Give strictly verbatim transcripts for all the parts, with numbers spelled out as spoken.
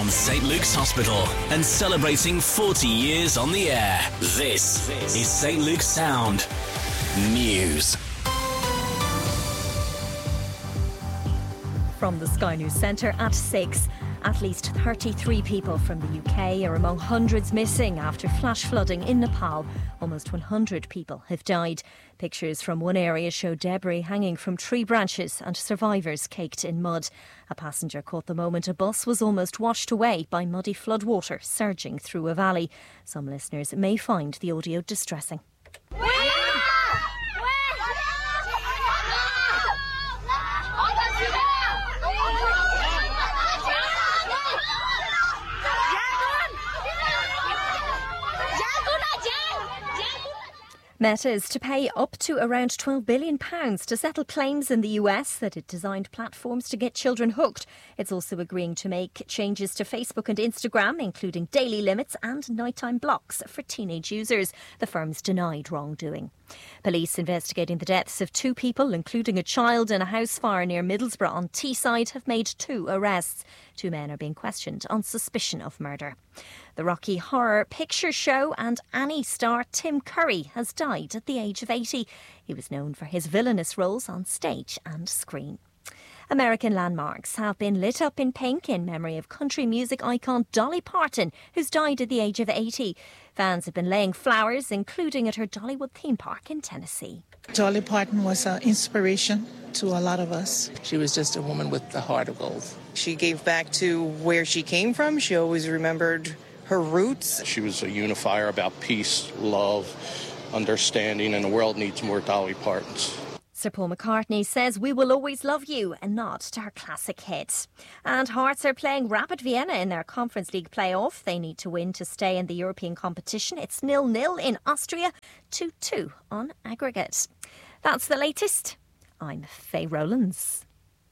around Saint Luke's Hospital and celebrating forty years on the air. This is Saint Luke's Sound News. From the Sky News Centre at six. At least thirty-three people from the U K are among hundreds missing after flash flooding in Nepal. Almost one hundred people have died. Pictures from one area show debris hanging from tree branches and survivors caked in mud. A passenger caught the moment a bus was almost washed away by muddy floodwater surging through a valley. Some listeners may find the audio distressing. Meta is to pay up to around twelve billion pounds to settle claims in the U S that it designed platforms to get children hooked. It's also agreeing to make changes to Facebook and Instagram, including daily limits and nighttime blocks for teenage users. The firm's denied wrongdoing. Police investigating the deaths of two people, including a child, in a house fire near Middlesbrough on Teesside, have made two arrests. Two men are being questioned on suspicion of murder. The Rocky Horror Picture Show and Annie star Tim Curry has died at the age of eighty. He was known for his villainous roles on stage and screen. American landmarks have been lit up in pink in memory of country music icon Dolly Parton, who's died at the age of eighty. Fans have been laying flowers, including at her Dollywood theme park in Tennessee. Dolly Parton was an inspiration to a lot of us. She was just a woman with the heart of gold. She gave back to where she came from. She always remembered her roots. She was a unifier about peace, love, understanding, and the world needs more Dolly Partons. Sir Paul McCartney says We Will Always Love You, a nod to her classic hit. And Hearts are playing Rapid Vienna in their Conference League playoff. They need to win to stay in the European competition. It's nil nil in Austria, two two on aggregate. That's the latest. I'm Faye Rowlands.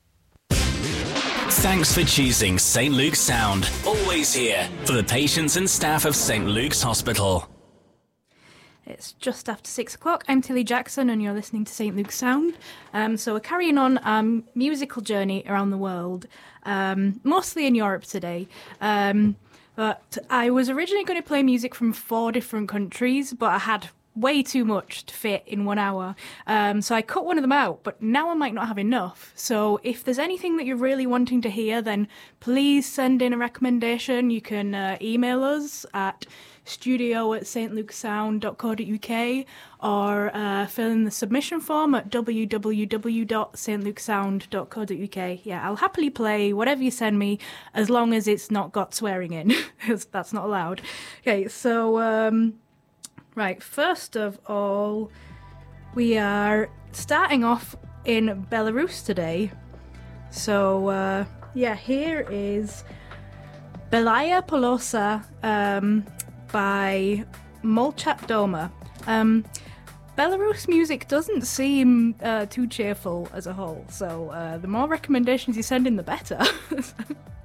Thanks for choosing Saint Luke's Sound. Always here for the patients and staff of Saint Luke's Hospital. It's just after six o'clock. I'm Tilly Jackson and you're listening to Saint Luke's Sound. Um, so we're carrying on our um, musical journey around the world, um, mostly in Europe today. Um, but I was originally going to play music from four different countries, but I had way too much to fit in one hour. Um, so I cut one of them out, but now I might not have enough. So if there's anything that you're really wanting to hear, then please send in a recommendation. You can uh, email us at studio at st luke sound dot co dot uk or uh, fill in the submission form at w w w dot st luke sound dot co dot uk. Yeah, I'll happily play whatever you send me as long as it's not got swearing in, because that's not allowed. Okay, so... Um, Right, first of all, we are starting off in Belarus today. So, uh, yeah, here is Belaya Polosa um, by Molchat Doma. Um, Belarus music doesn't seem uh, too cheerful as a whole, so uh, the more recommendations you send in, the better.